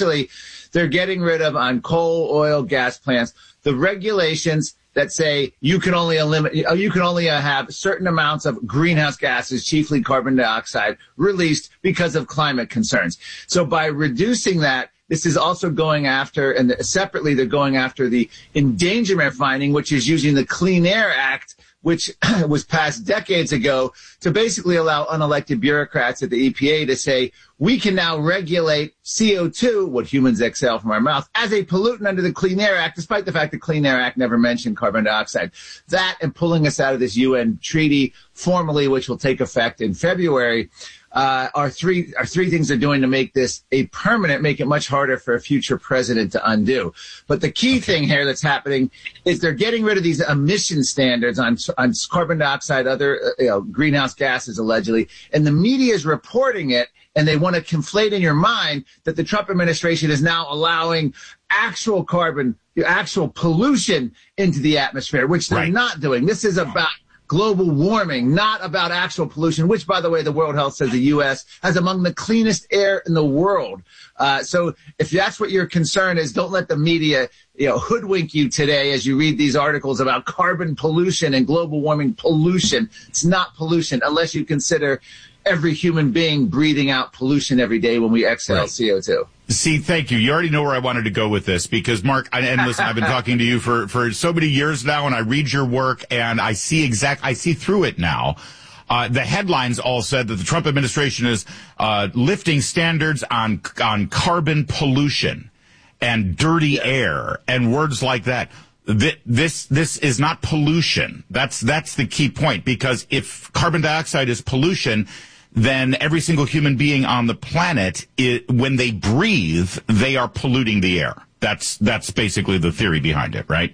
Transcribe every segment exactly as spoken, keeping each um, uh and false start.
essentially, they're getting rid of, on coal, oil, gas plants, the regulations that say you can only eliminate, you can only uh, have certain amounts of greenhouse gases, chiefly carbon dioxide, released because of climate concerns. So by reducing that, this is also going after, and separately, they're going after the endangerment finding, which is using the Clean Air Act, which was passed decades ago, to basically allow unelected bureaucrats at the E P A to say, we can now regulate C O two, what humans exhale from our mouth, as a pollutant under the Clean Air Act, despite the fact the Clean Air Act never mentioned carbon dioxide. That and pulling us out of this U N treaty formally, which will take effect in February, uh, are three are three things they're doing to make this a permanent, make it much harder for a future president to undo. But the key thing here that's happening is they're getting rid of these emission standards on on carbon dioxide, other uh, you know, greenhouse gases, allegedly, and the media is reporting it. And they want to conflate in your mind that the Trump administration is now allowing actual carbon, actual pollution into the atmosphere, which they're right. not doing. This is about global warming, not about actual pollution, which, by the way, the World Health says the U S has among the cleanest air in the world. Uh, so if that's what your concern is, don't let the media, you know, hoodwink you today as you read these articles about carbon pollution and global warming pollution. It's not pollution unless you consider every human being breathing out pollution every day when we exhale right. C O two. See, thank you. You already know where I wanted to go with this because, Mark, I, and listen, I've been talking to you for, for so many years now, and I read your work, and I see exact, I see through it now. Uh, the headlines all said that the Trump administration is uh, lifting standards on on carbon pollution and dirty yes. air and words like that. This this is not pollution. That's that's the key point, because if carbon dioxide is pollution, then every single human being on the planet, it, when they breathe, they are polluting the air. That's that's basically the theory behind it, right?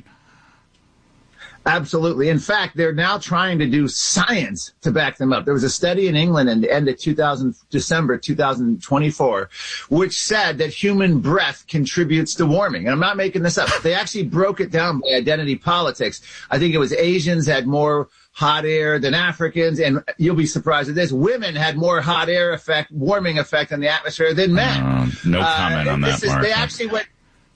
Absolutely. In fact, they're now trying to do science to back them up. There was a study in England in the end of two thousand, December two thousand twenty-four, which said that human breath contributes to warming. And I'm not making this up. They actually broke it down by identity politics. I think it was Asians had more hot air than Africans, and you'll be surprised at this, women had more hot air effect, warming effect on the atmosphere than men. Uh, no comment uh, on that, is, Mark. They actually went...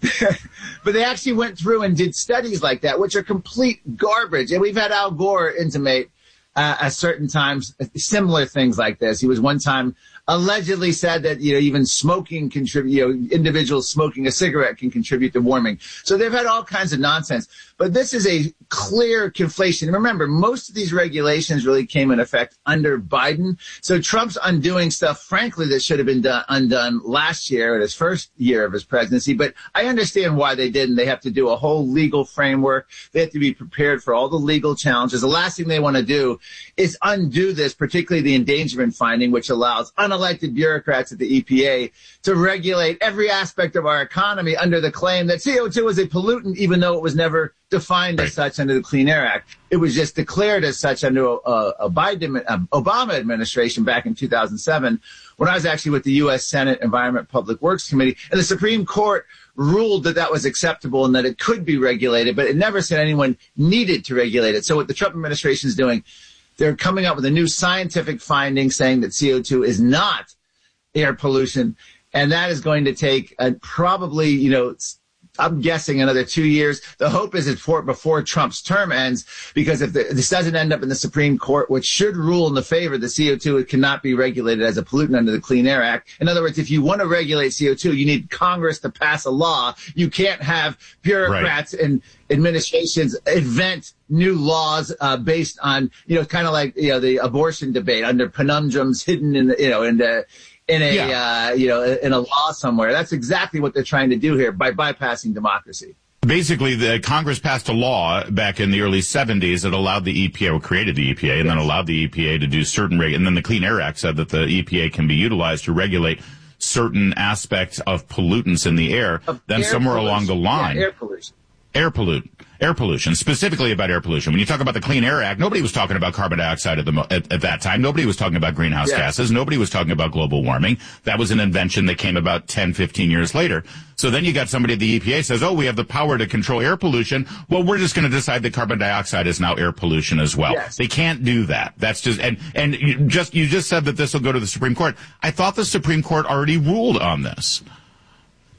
But they actually went through and did studies like that, which are complete garbage. And we've had Al Gore intimate uh, at certain times similar things like this. He was one time allegedly said that, you know, even smoking contribute, you know, individuals smoking a cigarette can contribute to warming. So they've had all kinds of nonsense. But this is a clear conflation. And remember, most of these regulations really came in effect under Biden. So Trump's undoing stuff, frankly, that should have been done, undone last year in his first year of his presidency. But I understand why they didn't. They have to do a whole legal framework. They have to be prepared for all the legal challenges. The last thing they want to do is undo this, particularly the endangerment finding, which allows unelected bureaucrats at the E P A to regulate every aspect of our economy under the claim that C O two is a pollutant, even though it was never defined right. as such under the Clean Air Act. It was just declared as such under a, a Biden, a Obama administration back in two thousand seven, when I was actually with the U S Senate Environment Public Works Committee, and the Supreme Court ruled that that was acceptable and that it could be regulated, but it never said anyone needed to regulate it. So what the Trump administration is doing, they're coming up with a new scientific finding saying that C O two is not air pollution, and that is going to take uh, probably, you know, I'm guessing another two years. The hope is it's for, before Trump's term ends, because if the, this doesn't end up in the Supreme Court, which should rule in the favor of the C O two, it cannot be regulated as a pollutant under the Clean Air Act. In other words, if you want to regulate C O two, you need Congress to pass a law. You can't have bureaucrats right. and administrations invent new laws uh, based on, you know, kind of like, you know, the abortion debate under conundrums hidden in the, you know, in the, in a, yeah. uh, you know, in a law somewhere. That's exactly what they're trying to do here by bypassing democracy. Basically, the Congress passed a law back in the early seventies that allowed the E P A, or created the E P A, and yes. then allowed the E P A to do certain, reg- and then the Clean Air Act said that the E P A can be utilized to regulate certain aspects of pollutants in the air. Of then somewhere pollution. along the line, yeah, air pollution. Air pollutant, air pollution, specifically about air pollution. When you talk about the Clean Air Act, nobody was talking about carbon dioxide at, the mo- at, at that time. Nobody was talking about greenhouse yeah. gases. Nobody was talking about global warming. That was an invention that came about ten, fifteen years later. So then you got somebody at the E P A says, oh, we have the power to control air pollution. Well, we're just going to decide that carbon dioxide is now air pollution as well. Yes. They can't do that. That's just, and, and you just, you just said that this will go to the Supreme Court. I thought the Supreme Court already ruled on this.